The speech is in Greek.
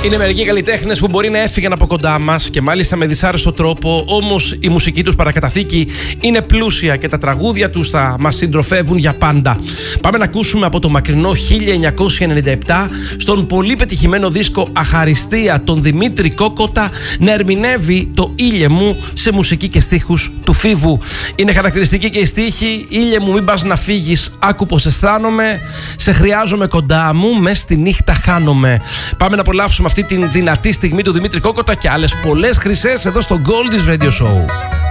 Είναι μερικοί καλλιτέχνες που μπορεί να έφυγαν από κοντά μας και μάλιστα με δυσάρεστο τρόπο, όμως η μουσική τους παρακαταθήκη είναι πλούσια και τα τραγούδια τους θα μας συντροφεύουν για πάντα. Πάμε να ακούσουμε από το μακρινό 1997 στον πολύ πετυχημένο δίσκο Αχαριστία τον Δημήτρη Κόκοτα να ερμηνεύει το «Ήλιε μου» σε μουσική και στίχους του Φίβου. Είναι χαρακτηριστική και η στίχη «Ήλιε μου μην πας να φύγεις, άκου πως αισθάνομαι, σε χρειάζομαι κοντά μου, μες στη νύχτα χάνομαι». Πάμε να απολαύσουμε αυτή την δυνατή στιγμή του Δημήτρη Κόκοτα και άλλες πολλές χρυσές εδώ στο Goldies Radio Show.